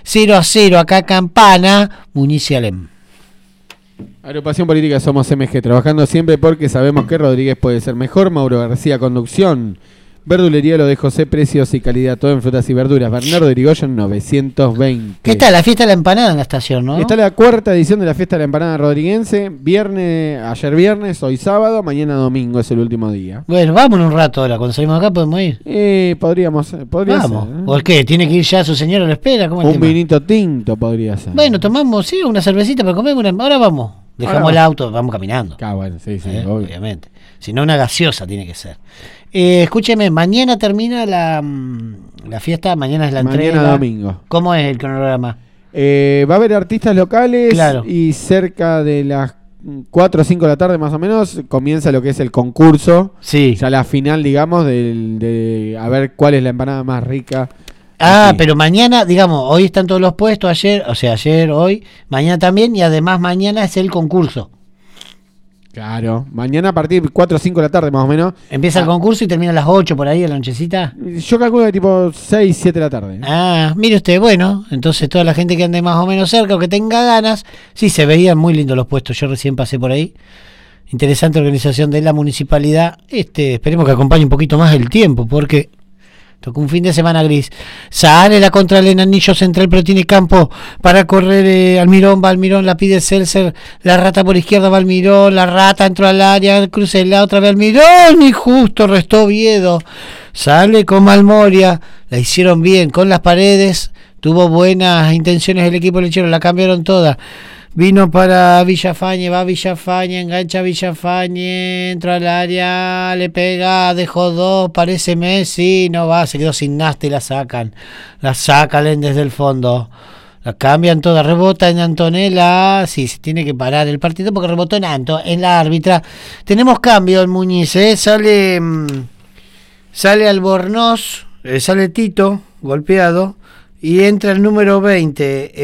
0-0 acá Campana, Muñiz y Alem. Agrupación Política Somos MG, trabajando siempre porque sabemos que Rodríguez puede ser mejor. Mauro García, conducción. Verdulería Lo de José, precios y calidad, todo en frutas y verduras. Bernardo de Irigoyen 920. ¿Qué está la fiesta de la empanada en la estación, no? Está la cuarta edición de la fiesta de la empanada rodriguense. Ayer viernes, hoy sábado, mañana domingo es el último día. Bueno, vámonos un rato ahora, cuando salimos acá podemos ir. Podríamos Vamos. ser, ¿eh? ¿Por qué? ¿Tiene que ir ya su señora lo espera? ¿Cómo es el Un tema? vinito tinto podría ser. Bueno, tomamos, sí, una cervecita para comer. Ahora vamos. Dejamos Ahora el auto, vamos caminando. Ah, bueno, sí, obvio. Obviamente. Si no, una gaseosa tiene que ser. Escúcheme, mañana termina la fiesta, mañana es la entrega. Mañana domingo. ¿Cómo es el cronograma? Va a haber artistas locales, claro. Y cerca de las 4 o 5 de la tarde más o menos comienza lo que es el concurso. Sí. Ya la final, digamos, de a ver cuál es la empanada más rica. Ah, aquí. pero mañana, digamos, hoy están todos los puestos, ayer, hoy, mañana también, y además mañana es el concurso. Claro, mañana a partir de 4 o 5 de la tarde más o menos. Empieza el concurso y termina a las 8 por ahí, a la nochecita. Yo calculo de tipo 6, 7 de la tarde. Ah, mire usted, bueno, entonces toda la gente que ande más o menos cerca o que tenga ganas, sí, se veían muy lindos los puestos, yo recién pasé por ahí. Interesante organización de la municipalidad. Esperemos que acompañe un poquito más el tiempo, porque tocó un fin de semana gris. Sale la contra el Anillo Central, pero tiene campo para correr. Almirón, va Almirón, la pide Celser. La rata por izquierda va Almirón. La rata entró al área, cruce la otra vez Almirón. Y justo restó Oviedo. Sale con Malmoria. La hicieron bien con las paredes. Tuvo buenas intenciones el equipo lechero. La cambiaron todas. Vino para Villafañe, va Villafañe, engancha Villafañe, entra al área, le pega, dejó 2, parece Messi, no va, se quedó sin nasta y la sacan desde el fondo, la cambian toda, rebota en Antonella, sí, se tiene que parar el partido porque rebotó en la árbitra. Tenemos cambio en Muñiz, sale Albornoz, sale Tito, golpeado, y entra el número 20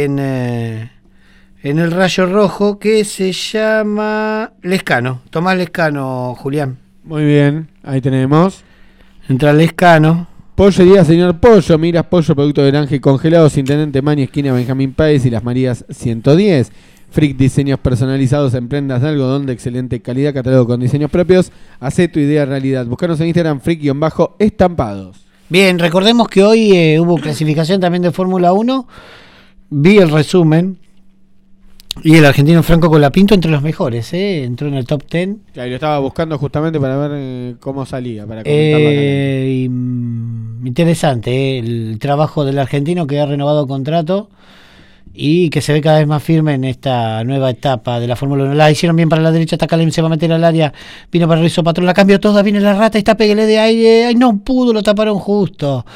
en el Rayo Rojo, que se llama Lescano, Tomás Lescano, Julián. Muy bien, ahí tenemos. Entra Lescano. Pollería Señor Pollo, Miras Pollo, producto de granja y congelados, Intendente Mani, esquina Benjamín Páez y Las Marías 110. Frick, diseños personalizados en prendas de algodón de excelente calidad, catálogo con diseños propios. Hacé tu idea realidad. Buscanos en Instagram, Frick-estampados. Bien, recordemos que hoy hubo clasificación también de Fórmula 1. Vi el resumen. Y el argentino Franco Colapinto entre los mejores, entró en el top 10. Claro, yo estaba buscando justamente para ver cómo salía, para comentarlo acá. Interesante, el trabajo del argentino que ha renovado contrato y que se ve cada vez más firme en esta nueva etapa de la Fórmula 1. La hicieron bien para la derecha, está Calem, se va a meter al área, vino para Rizzo Patrón, la cambió toda, viene la rata, está Peguele de aire, ay no pudo, lo taparon justo,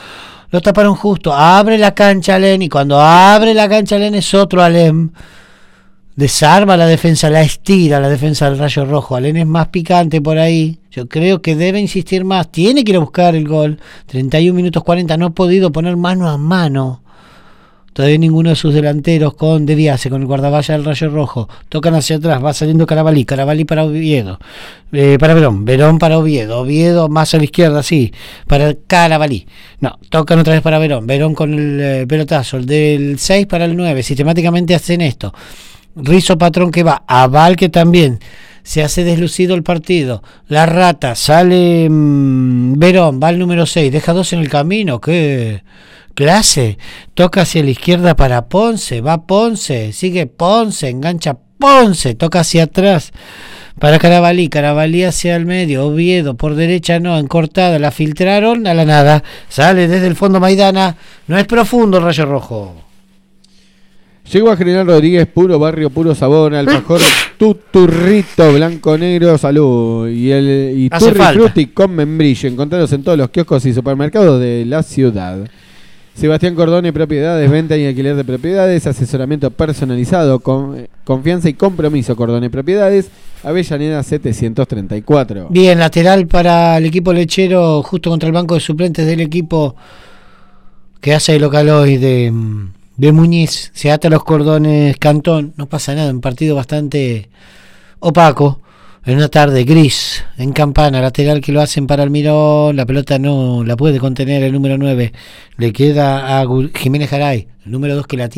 abre la cancha Alem, y cuando abre la cancha Alem es otro Alem. Desarma la defensa, la estira la defensa del Rayo Rojo. Alem es más picante por ahí. Yo creo que debe insistir más. Tiene que ir a buscar el gol. 31 minutos 40. No ha podido poner mano a mano. Todavía ninguno de sus delanteros con De Biase, con el guardaballa del Rayo Rojo. Tocan hacia atrás. Va saliendo Carabalí para Oviedo. Para Verón para Oviedo más a la izquierda, sí. Para Carabalí. No, tocan otra vez para Verón con el pelotazo. El del 6 para el 9. Sistemáticamente hacen esto. Rizzo Patrón que va, Aval que también se hace deslucido el partido, la rata, sale Verón, va el número 6, deja 2 en el camino, qué clase, toca hacia la izquierda para Ponce, va Ponce, sigue Ponce, engancha Ponce, toca hacia atrás para Carabalí hacia el medio, Oviedo por derecha no, encortada, la filtraron a la nada, sale desde el fondo Maidana, no es profundo el Rayo Rojo. Llegó a General Rodríguez, puro barrio, puro sabor, alfajor, tuturrito, blanco, negro, salud. Y Turri Frutti con membrillo. Encontraros en todos los kioscos y supermercados de la ciudad. Sebastián Cordone, propiedades, venta y alquiler de propiedades, asesoramiento personalizado, confianza y compromiso. Cordone Propiedades, Avellaneda 734. Bien, lateral para el equipo lechero, justo contra el banco de suplentes del equipo que hace el local hoy de Muñiz, se ata los cordones Cantón, no pasa nada, un partido bastante opaco, en una tarde gris, en Campana, lateral que lo hacen para Almirón, la pelota no la puede contener el número 9, le queda a Jiménez Garay, el número 2 que la tiene.